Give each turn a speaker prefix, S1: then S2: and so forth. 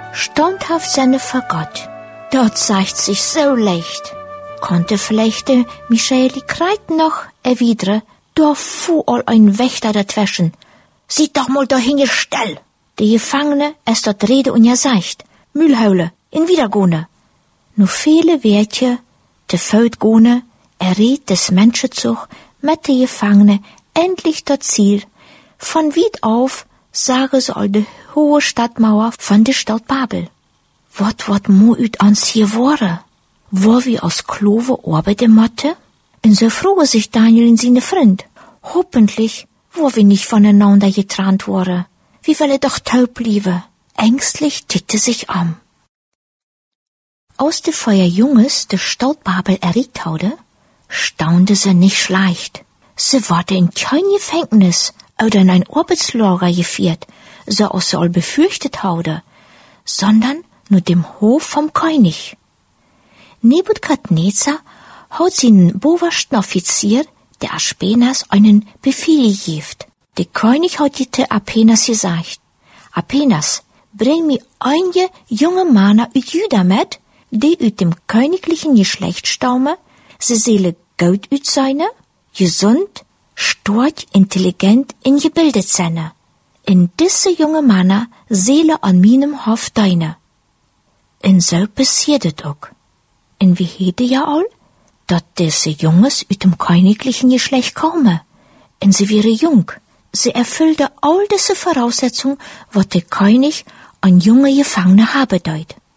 S1: standhaft seine vor Gott. Dort zeigt sich so leicht. Konnte vielleicht der Michaeli Kreit noch erwidern, da fuhr all ein Wächter dazwischen. Sieht doch mal dahin stell. Die Gefangene es dort rede und ja seicht. Mühlhaule, in Wiedergone. Nur viele Wertje, de Feldgone, erriet des Menschenzug mit de Gefangene endlich dort Ziel. Von weit auf sage so all de hohe Stadtmauer von de Stadt Babel. Wat mo üt ans hier wore? Wo wir aus Klove arbeiten motte? Und so frohe sich Daniel in seine Freund. Hoffentlich, wo wir nicht voneinander getrennt wore. Wie will doch taub bliebe? Ängstlich tickte sich an. Aus de Feuer Junges de Stadt Babel erregt haude, staunte sie nicht leicht. Sie wurde in kein Gefängnis oder in ein Arbeitslager geführt, so aus all befürchtet haude, sondern nur dem Hof vom König. Nebukadnezar hat seinen obersten Offizier, der Aspenas, einen Befehl gegeben. Der König hat jete Apenas gesagt, Apenas, bring mir einige junge Männer aus Juda mit, die aus dem königlichen Geschlecht stammen, sie seele gut aus seine, gesund, stark, intelligent und gebildet seine. In diese junge Männer seele an meinem Hof deine. Und so passiert es auch. Und wie hätte ja all, dass diese Junges aus dem königlichen Geschlecht kommen. Und sie wäre jung. Sie erfüllte all diese Voraussetzungen, was der König an junge Gefangene habe deut.